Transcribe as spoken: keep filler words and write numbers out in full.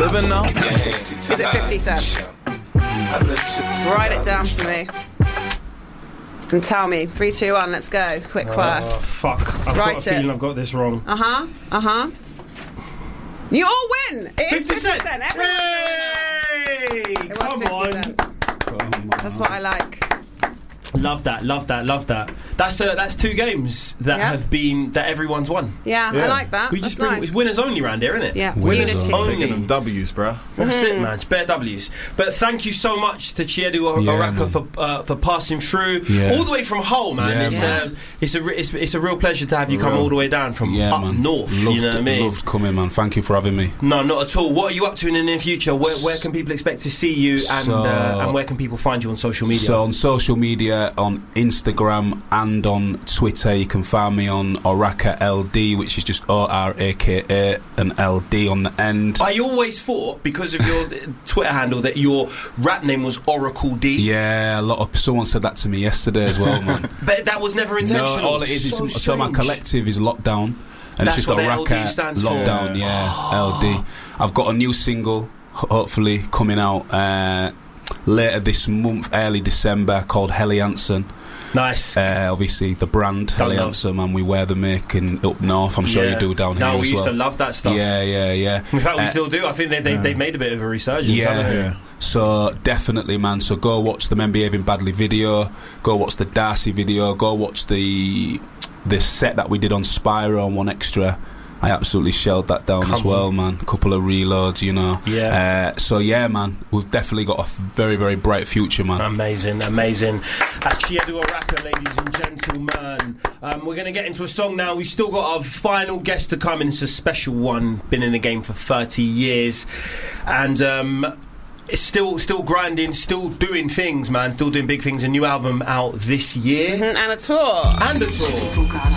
living up. Is it fifty Cent? Write it down for me. And tell me. Three, two, one, let's go. Quick fire. Oh, fuck. I've Write got a feeling it. I've got this wrong. Uh-huh. Uh-huh. You all win! It is fifty fifty Cent. Cent. Everyone Hey! It was Come fifty on. Cent. That's what I like. Love that, love that, love that. That's uh, that's two games that Yeah. have been that everyone's won. Yeah, Yeah. I like that. We just That's bring nice. it's winners only round here, isn't it? Yeah, Winners unity. only. Taking them W's, bruh. That's Mm-hmm. it, man. It's bare W's. But thank you so much to Chiedu Or- Yeah, Oraka man. for uh, for passing through Yeah. all the way from Hull, man. Yeah, it's, man. Um, it's a re- it's, it's a real pleasure to have you come Real. all the way down from Yeah, up man. north. Loved, you know what I mean? Loved coming, man. Thank you for having me. No, not at all. What are you up to in the near future? Where, where can people expect to see you, and So- uh, and where can people find you on social media? So on social media, on Instagram and on Twitter, you can find me on Oraka L D, which is just O R A K A and L D on the end. I always thought, because of your Twitter handle, that your rap name was Oracle D. Yeah, a lot of someone said that to me yesterday as well, man. But that was never intentional. No, all it is so is so my strange. collective is Lockdown, and That's it's just what the L D Oraka stands for. Lockdown. Yeah, L D. I've got a new single, ho- hopefully coming out uh, later this month, early December, called Helly Hansen. Nice. Uh, obviously, the brand Don't Helly know. Hansen, man. We wear the make in up north. I'm sure Yeah. you do down No, here we as used well. to love that stuff. Yeah, yeah, yeah. In fact, we Uh, still do. I think they, they, they've made a bit of a resurgence. Yeah. haven't they? Yeah. So definitely, man. So go watch the Men Behaving Badly video. Go watch the Darcy video. Go watch the the set that we did on Spyro on One Extra. I absolutely shelled that down Come as well, on. man. A couple of reloads, you know. Yeah. Uh, so yeah, man. We've definitely got a very, very bright future, man. Amazing, amazing. Chiedu Oraka, ladies and gentlemen. Um, we're going to get into a song now. We've still got our final guest to come, and it's a special one. Been in the game for thirty years. And um, it's still still grinding, still doing things, man. Still doing big things. A new album out this year. Mhm, and a tour. And a tour.